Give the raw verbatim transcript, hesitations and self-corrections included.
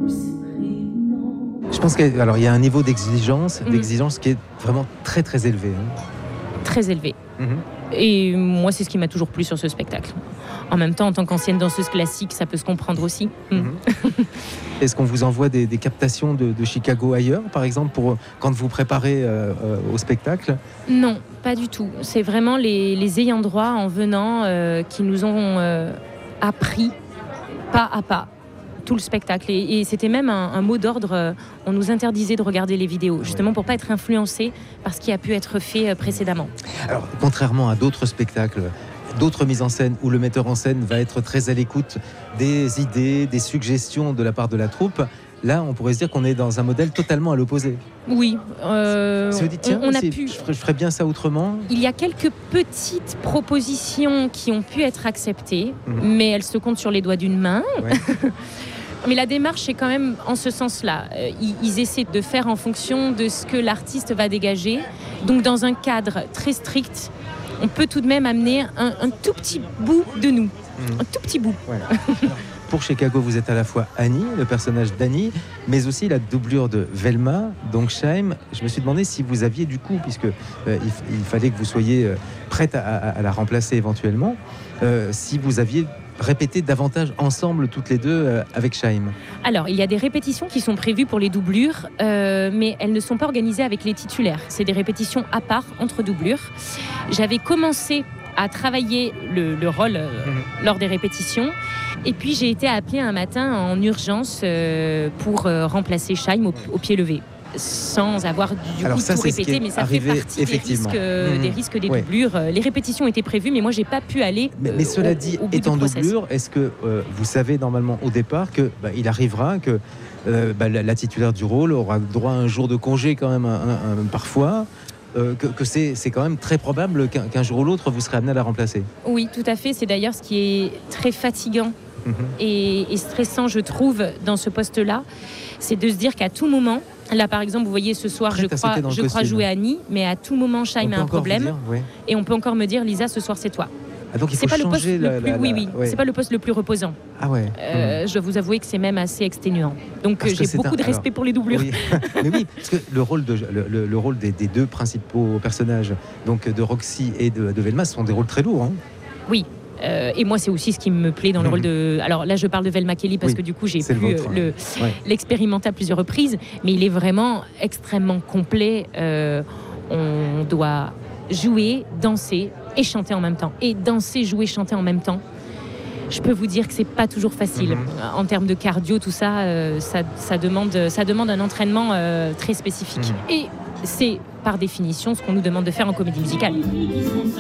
Je pense qu'il y a, alors, il y a un niveau d'exigence, Mmh. d'exigence qui est vraiment très très élevé. hein. Très élevé. Mhm. Et moi, c'est ce qui m'a toujours plu sur ce spectacle. En même temps, en tant qu'ancienne danseuse classique, ça peut se comprendre aussi. Mm. Mhm. Est-ce qu'on vous envoie des, des captations de, de Chicago ailleurs, par exemple, pour quand vous préparez euh, euh, au spectacle? Non, pas du tout. C'est vraiment les, les ayants droit en venant euh, qui nous ont euh, appris pas à pas tout le spectacle. Et, et c'était même un, un mot d'ordre. euh, On nous interdisait de regarder les vidéos, justement pour pas être influencé par ce qui a pu être fait euh, précédemment. Alors, contrairement à d'autres spectacles, d'autres mises en scène où le metteur en scène va être très à l'écoute des idées, des suggestions de la part de la troupe, là, on pourrait se dire qu'on est dans un modèle totalement à l'opposé. Oui, euh, Si vous dites, tiens, on, on a c'est- pu. je, ferais, je ferais bien ça autrement. Il y a quelques petites propositions qui ont pu être acceptées, Mhm. mais elles se comptent sur les doigts d'une main. Ouais. Mais la démarche est quand même en ce sens-là. Euh, Ils, ils essaient de faire en fonction de ce que l'artiste va dégager. Donc dans un cadre très strict, on peut tout de même amener un, un tout petit bout de nous. Mhm. Un tout petit bout. Voilà. Pour Chicago, vous êtes à la fois Annie, le personnage d'Annie, mais aussi la doublure de Velma, donc Chaim. Je me suis demandé si vous aviez du coup, puisque euh, il, il fallait que vous soyez euh, prête à, à- à la remplacer éventuellement, euh, si vous aviez répété davantage ensemble toutes les deux euh, avec Chaim. Alors, il y a des répétitions qui sont prévues pour les doublures, euh, mais elles ne sont pas organisées avec les titulaires. C'est des répétitions à part, entre doublures. J'avais commencé à travailler le, le rôle euh, Mhm. lors des répétitions. Et puis, j'ai été appelée un matin en urgence euh, pour euh, remplacer Chaim au, au pied levé. Sans avoir du Alors coup ça, tout c'est ce qui répété, est mais ça arrivé, fait partie des effectivement. risques, euh, Mhm. des risques des Ouais. doublures. Euh, Les répétitions étaient prévues, mais moi, j'ai pas pu aller. Mais, euh, mais cela au- dit, au bout du étant process. doublure, est-ce que euh, vous savez normalement au départ que bah, il arrivera que euh, bah, la, la titulaire du rôle aura droit à un jour de congé quand même un- un- un- parfois, euh, que, que c'est, c'est quand même très probable qu'un, qu'un jour ou l'autre vous serez amené à la remplacer. Oui, tout à fait. C'est d'ailleurs ce qui est très fatigant Mhm. et, et stressant, je trouve, dans ce poste-là. C'est de se dire qu'à tout moment, là par exemple, vous voyez ce soir, je Prête à crois, sauter dans le je crois costume. jouer Annie, mais à tout moment, On Chaim peut a un encore vous problème dire, ouais. et on peut encore me dire, Lisa, ce soir c'est toi. Ah, donc il C'est faut pas le poste changer le la- plus, la- oui, la- oui, ouais. c'est pas le poste le plus reposant. Ah ouais. Euh, Je dois vous avouer que c'est même assez exténuant. Donc Parce euh, que j'ai c'est beaucoup un- de respect alors, pour les doublures. Oui. Mais oui, parce que le rôle, de, le, le- le rôle des, des deux principaux personnages, donc de Roxy et de, de Velma, ce sont des rôles très lourds. hein. Oui. Euh, et moi, c'est aussi ce qui me plaît dans le Mhm. rôle de. Alors là, je parle de Velma Kelly parce Oui, que du coup, j'ai c'est le pu vôtre, euh, le, Ouais. l'expérimenter à plusieurs reprises, mais il est vraiment extrêmement complet. Euh, on doit jouer, danser et chanter en même temps. Et danser, jouer, chanter en même temps. Je peux vous dire que c'est pas toujours facile. Mhm. En termes de cardio, tout ça, euh, ça, ça demande, ça demande un entraînement euh, très spécifique. Mhm. Et c'est par définition ce qu'on nous demande de faire en comédie musicale.